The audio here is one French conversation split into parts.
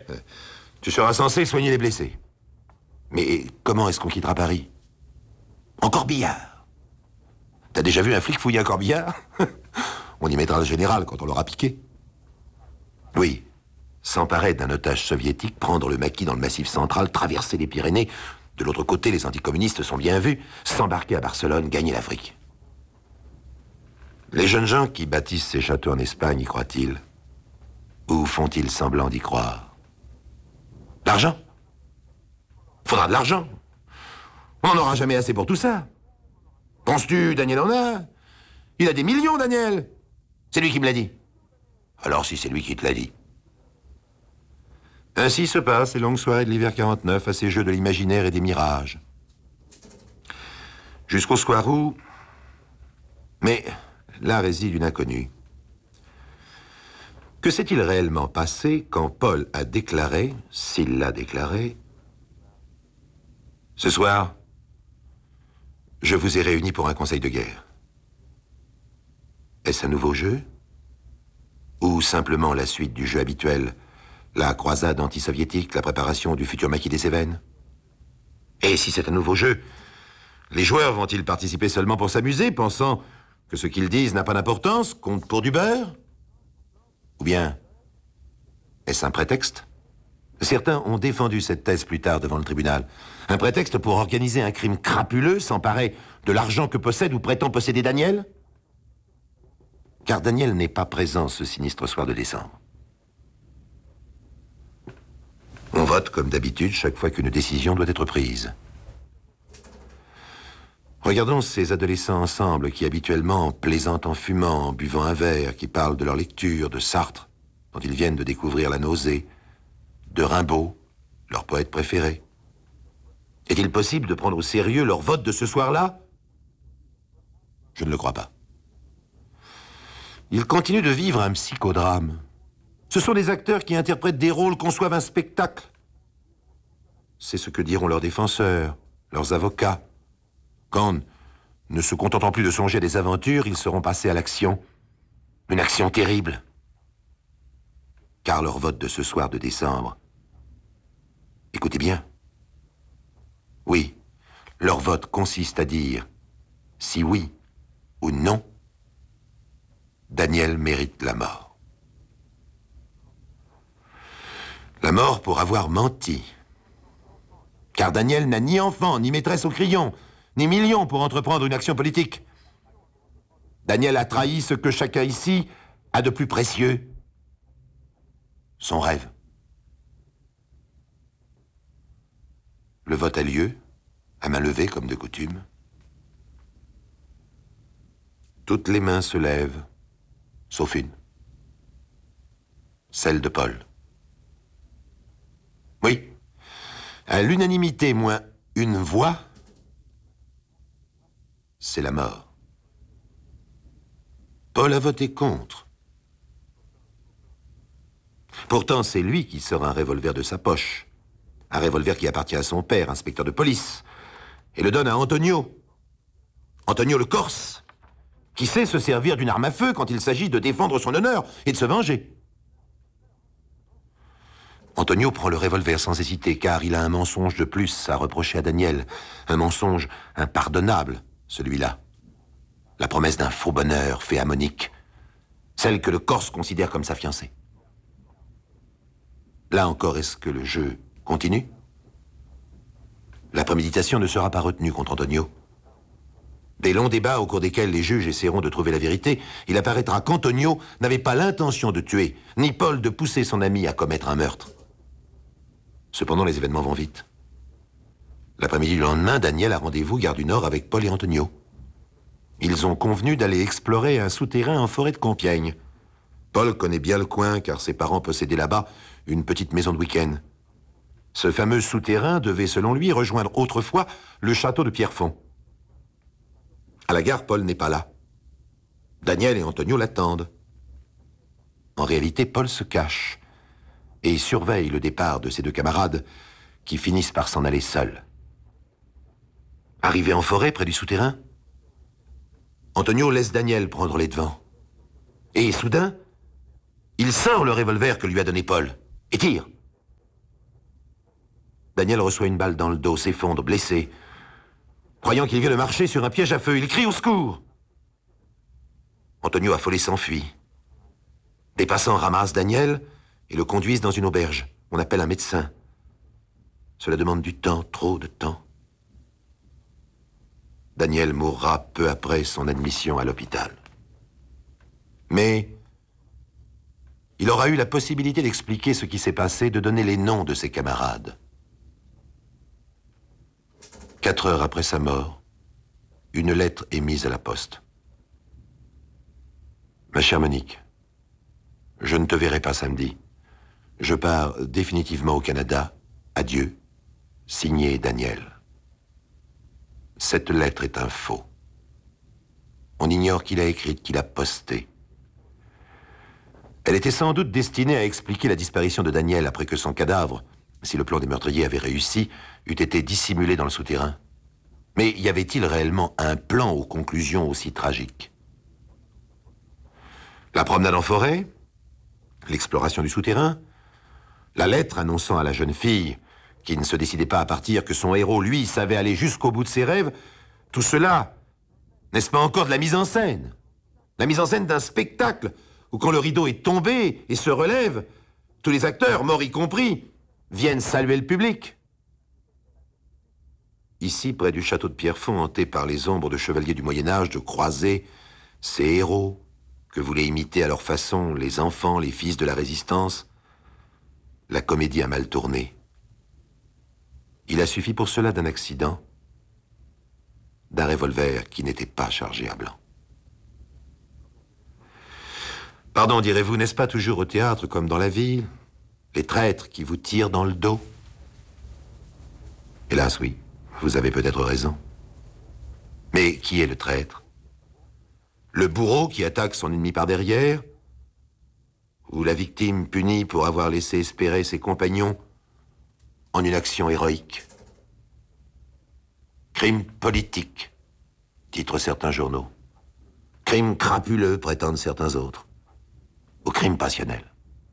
Tu seras censé soigner les blessés. Mais comment est-ce qu'on quittera Paris? En corbillard. T'as déjà vu un flic fouiller un corbillard? On y mettra le général quand on l'aura piqué. Oui, s'emparer d'un otage soviétique, prendre le maquis dans le Massif central, traverser les Pyrénées. De l'autre côté, les anticommunistes sont bien vus. S'embarquer à Barcelone, gagner l'Afrique. Les jeunes gens qui bâtissent ces châteaux en Espagne, y croient-ils? Ou font-ils semblant d'y croire? L'argent? Faudra de l'argent. On n'en aura jamais assez pour tout ça. Penses-tu, Daniel en a? Il a des millions, Daniel. C'est lui qui me l'a dit. Alors si c'est lui qui te l'a dit. Ainsi se passent les longues soirées de l'hiver 49 à ces jeux de l'imaginaire et des mirages. Jusqu'au soir où... Mais là réside une inconnue. Que s'est-il réellement passé quand Paul a déclaré, s'il l'a déclaré, « Ce soir, je vous ai réunis pour un conseil de guerre. » Est-ce un nouveau jeu? Ou simplement la suite du jeu habituel, la croisade anti-soviétique, la préparation du futur maquis des Cévennes? Et si c'est un nouveau jeu, les joueurs vont-ils participer seulement pour s'amuser, pensant que ce qu'ils disent n'a pas d'importance, compte pour du beurre? Ou bien, est-ce un prétexte? Certains ont défendu cette thèse plus tard devant le tribunal. Un prétexte pour organiser un crime crapuleux, s'emparer de l'argent que possède ou prétend posséder Daniel? Car Daniel n'est pas présent ce sinistre soir de décembre. On vote comme d'habitude chaque fois qu'une décision doit être prise. Regardons ces adolescents ensemble qui habituellement plaisantent en fumant, en buvant un verre, qui parlent de leur lecture, de Sartre, dont ils viennent de découvrir la nausée, de Rimbaud, leur poète préféré. Est-il possible de prendre au sérieux leur vote de ce soir-là? Je ne le crois pas. Ils continuent de vivre un psychodrame. Ce sont des acteurs qui interprètent des rôles, conçoivent un spectacle. C'est ce que diront leurs défenseurs, leurs avocats. Quand, ne se contentant plus de songer à des aventures, ils seront passés à l'action. Une action terrible. Car leur vote de ce soir de décembre... Écoutez bien. Oui, leur vote consiste à dire si oui ou non, Daniel mérite la mort. La mort pour avoir menti. Car Daniel n'a ni enfant, ni maîtresse au crayon, ni millions pour entreprendre une action politique. Daniel a trahi ce que chacun ici a de plus précieux. Son rêve. Le vote a lieu, à main levée comme de coutume. Toutes les mains se lèvent, sauf une. Celle de Paul. Oui, à l'unanimité moins une voix, c'est la mort. Paul a voté contre. Pourtant, c'est lui qui sort un revolver de sa poche. Un revolver qui appartient à son père, inspecteur de police, et le donne à Antonio. Antonio le Corse, qui sait se servir d'une arme à feu quand il s'agit de défendre son honneur et de se venger. Antonio prend le revolver sans hésiter, car il a un mensonge de plus à reprocher à Daniel. Un mensonge impardonnable, celui-là. La promesse d'un faux bonheur fait à Monique, celle que le Corse considère comme sa fiancée. Là encore, est-ce que le jeu continue? La préméditation ne sera pas retenue contre Antonio. Des longs débats au cours desquels les juges essaieront de trouver la vérité, il apparaîtra qu'Antonio n'avait pas l'intention de tuer, ni Paul de pousser son ami à commettre un meurtre. Cependant, les événements vont vite. L'après-midi du lendemain, Daniel a rendez-vous gare du Nord avec Paul et Antonio. Ils ont convenu d'aller explorer un souterrain en forêt de Compiègne. Paul connaît bien le coin, car ses parents possédaient là-bas une petite maison de week-end. Ce fameux souterrain devait, selon lui, rejoindre autrefois le château de Pierrefonds. À la gare, Paul n'est pas là. Daniel et Antonio l'attendent. En réalité, Paul se cache et surveille le départ de ses deux camarades qui finissent par s'en aller seuls. Arrivé en forêt, près du souterrain, Antonio laisse Daniel prendre les devants. Et soudain, il sort le revolver que lui a donné Paul et tire. Daniel reçoit une balle dans le dos, s'effondre, blessé. Croyant qu'il vient de marcher sur un piège à feu, il crie au secours. Antonio, affolé, s'enfuit. Des passants ramassent Daniel et le conduisent dans une auberge. On appelle un médecin. Cela demande du temps, trop de temps. Daniel mourra peu après son admission à l'hôpital. Mais il aura eu la possibilité d'expliquer ce qui s'est passé, de donner les noms de ses camarades. 4 heures après sa mort, une lettre est mise à la poste. Ma chère Monique, je ne te verrai pas samedi. Je pars définitivement au Canada. Adieu. Signé Daniel. Cette lettre est un faux. On ignore qui l'a écrite, qui l'a postée. Elle était sans doute destinée à expliquer la disparition de Daniel après que son cadavre, si le plan des meurtriers avait réussi, eût été dissimulé dans le souterrain. Mais y avait-il réellement un plan aux conclusions aussi tragiques? La promenade en forêt, l'exploration du souterrain, la lettre annonçant à la jeune fille qui ne se décidait pas à partir que son héros, lui, savait aller jusqu'au bout de ses rêves, tout cela, n'est-ce pas encore de la mise en scène? La mise en scène d'un spectacle où quand le rideau est tombé et se relève, tous les acteurs, morts y compris, viennent saluer le public. Ici, près du château de Pierrefonds, hanté par les ombres de chevaliers du Moyen-Âge, de croisés, ces héros que voulaient imiter à leur façon les enfants, les fils de la Résistance, la comédie a mal tourné. Il a suffi pour cela d'un accident, d'un revolver qui n'était pas chargé à blanc. Pardon, direz-vous, n'est-ce pas toujours au théâtre comme dans la ville, les traîtres qui vous tirent dans le dos? Hélas, oui, vous avez peut-être raison. Mais qui est le traître? Le bourreau qui attaque son ennemi par derrière? Ou la victime punie pour avoir laissé espérer ses compagnons en une action héroïque? Crime politique, titrent certains journaux. Crime crapuleux, prétendent certains autres. Ou crime passionnel.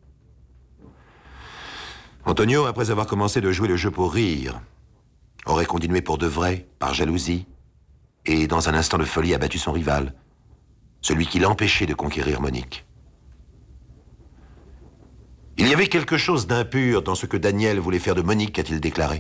Antonio, après avoir commencé de jouer le jeu pour rire, aurait continué pour de vrai, par jalousie, et dans un instant de folie abattu son rival, celui qui l'empêchait de conquérir Monique. Il y avait quelque chose d'impur dans ce que Daniel voulait faire de Monique, a-t-il déclaré.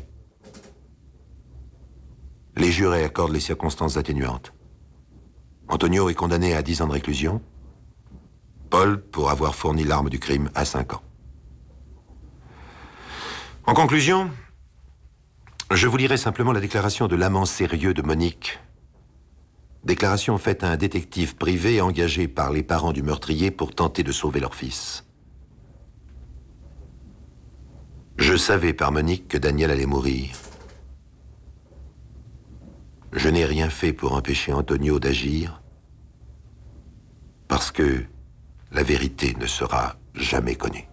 Les jurés accordent les circonstances atténuantes. Antonio est condamné à 10 ans de réclusion. Paul, pour avoir fourni l'arme du crime, à 5 ans. En conclusion, je vous lirai simplement la déclaration de l'amant sérieux de Monique. Déclaration faite à un détective privé engagé par les parents du meurtrier pour tenter de sauver leur fils. Je savais par Monique que Daniel allait mourir. Je n'ai rien fait pour empêcher Antonio d'agir, parce que la vérité ne sera jamais connue.